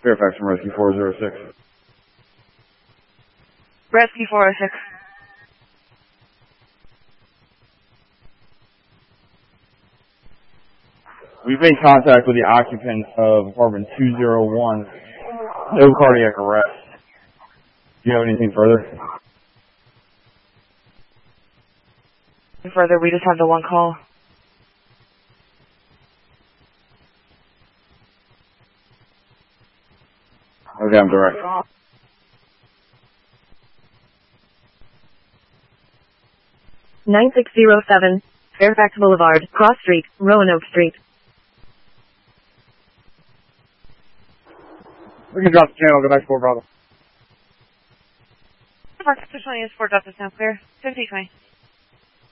Fairfax from Rescue 406. Rescue 406. We've made contact with the occupants of apartment 201. No cardiac arrest. Do you have anything further? Further, we just have the one call. Okay, I'm direct. (9607) Fairfax Boulevard, Cross Street, Roanoke Street. We can drop the channel, go back to Fort Bravo. Park 20 is Fort Justice now clear. 5020.